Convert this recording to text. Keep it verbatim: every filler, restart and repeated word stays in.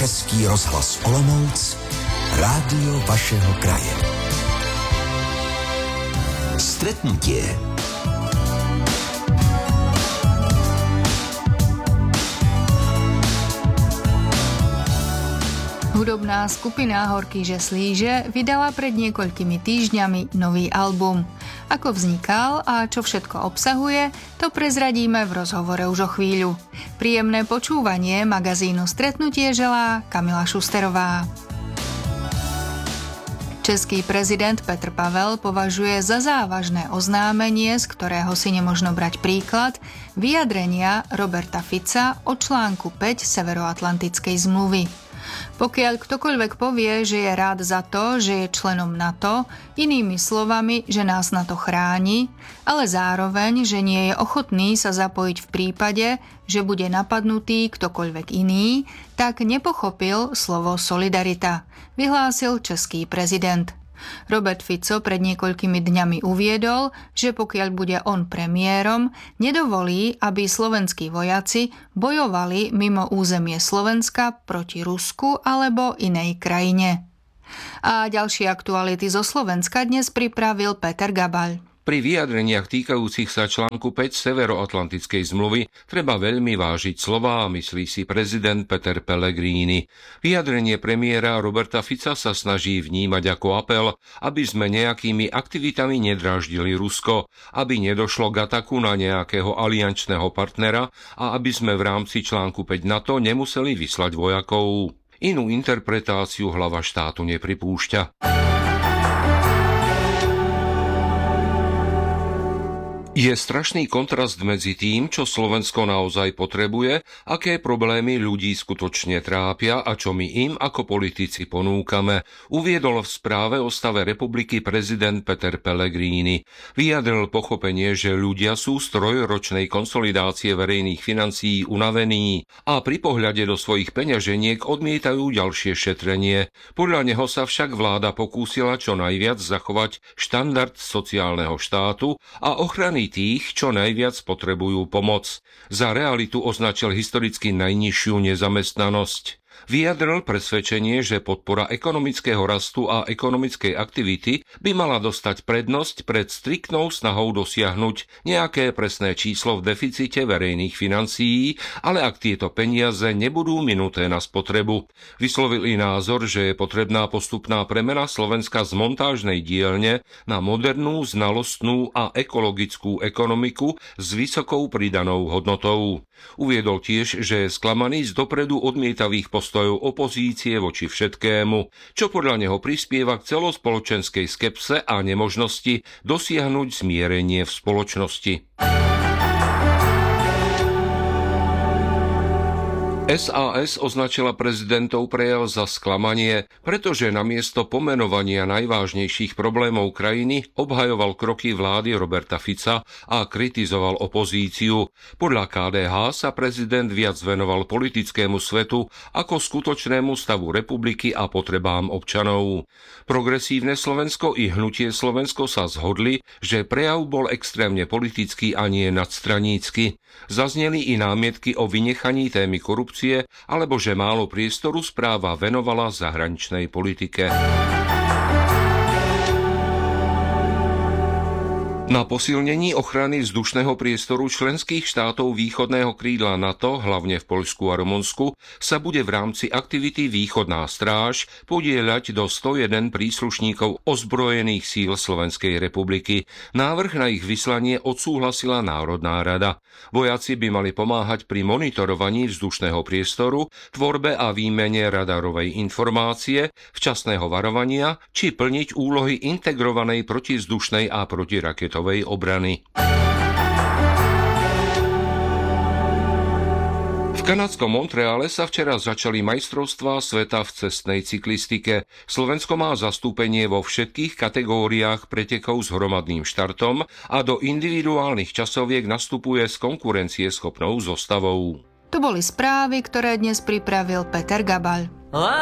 Český rozhlas Olomouc, rádio vašeho kraje. Stretnutie. Hudobná skupina Horký že slíže vydala pred niekoľkými týždňami nový album. Ako vznikal a čo všetko obsahuje, to prezradíme v rozhovore už o chvíľu. Príjemné počúvanie magazínu Stretnutie želá Kamila Šusterová. Český prezident Petr Pavel považuje za závažné oznámenie, z ktorého si nemožno brať príklad, vyjadrenia Roberta Fica o článku päť Severoatlantickej zmluvy. Pokiaľ ktokoľvek povie, že je rád za to, že je členom NATO, inými slovami, že nás NATO chráni, ale zároveň, že nie je ochotný sa zapojiť v prípade, že bude napadnutý ktokoľvek iný, tak nepochopil slovo solidarita, vyhlásil český prezident. Robert Fico pred niekoľkými dňami uviedol, že pokiaľ bude on premiérom, nedovolí, aby slovenskí vojaci bojovali mimo územie Slovenska proti Rusku alebo inej krajine. A ďalšie aktuality zo Slovenska dnes pripravil Peter Gabaľ. Pri vyjadreniach týkajúcich sa článku päť Severoatlantickej zmluvy treba veľmi vážiť slová, myslí si prezident Peter Pellegrini. Vyjadrenie premiéra Roberta Fica sa snaží vnímať ako apel, aby sme nejakými aktivitami nedráždili Rusko, aby nedošlo k ataku na nejakého aliančného partnera a aby sme v rámci článku päť NATO nemuseli vyslať vojakov. Inú interpretáciu hlava štátu nepripúšťa. Je strašný kontrast medzi tým, čo Slovensko naozaj potrebuje, aké problémy ľudí skutočne trápia a čo my im ako politici ponúkame, uviedol v správe o stave republiky prezident Peter Pellegrini. Vyjadril pochopenie, že ľudia sú z trojročnej konsolidácie verejných financií unavení a pri pohľade do svojich peňaženiek odmietajú ďalšie šetrenie. Podľa neho sa však vláda pokúsila čo najviac zachovať štandard sociálneho štátu a ochrany tých, čo najviac potrebujú pomoc. Za realitu označil historicky najnižšiu nezamestnanosť. Vyjadril presvedčenie, že podpora ekonomického rastu a ekonomickej aktivity by mala dostať prednosť pred striktnou snahou dosiahnuť nejaké presné číslo v deficite verejných financií, ale ak tieto peniaze nebudú minuté na spotrebu. Vyslovil i názor, že je potrebná postupná premena Slovenska z montážnej dielne na modernú, znalostnú a ekologickú ekonomiku s vysokou pridanou hodnotou. Uviedol tiež, že je sklamaný z dopredu odmietavých postojov opozície voči všetkému, čo podľa neho prispieva k celospoločenskej skepse a nemožnosti dosiahnuť zmierenie v spoločnosti. es a es označila prezidentov prejav za sklamanie, pretože namiesto pomenovania najvážnejších problémov krajiny obhajoval kroky vlády Roberta Fica a kritizoval opozíciu. Podľa ká dé há sa prezident viac venoval politickému svetu ako skutočnému stavu republiky a potrebám občanov. Progresívne Slovensko i Hnutie Slovensko sa zhodli, že prejav bol extrémne politický a nie nadstranícky. Zazneli i námietky o vynechaní témy korupcie, alebo že málo priestoru správa venovala zahraničnej politike. Na posilnení ochrany vzdušného priestoru členských štátov východného krídla NATO, hlavne v Poľsku a Rumunsku, sa bude v rámci aktivity Východná stráž podieľať do sto jeden príslušníkov ozbrojených síl Slovenskej republiky. Návrh na ich vyslanie odsúhlasila Národná rada. Vojaci by mali pomáhať pri monitorovaní vzdušného priestoru, tvorbe a výmene radarovej informácie, včasného varovania či plniť úlohy integrovanej protivzdušnej a protiraketovej obrany. V kanadskom Montreale sa včera začali majstrovstvá sveta v cestnej cyklistike. Slovensko má zastúpenie vo všetkých kategóriách pretekov s hromadným štartom a do individuálnych časoviek nastupuje s konkurencieschopnou zostavou. To boli správy, ktoré dnes pripravil Peter Gabaľ.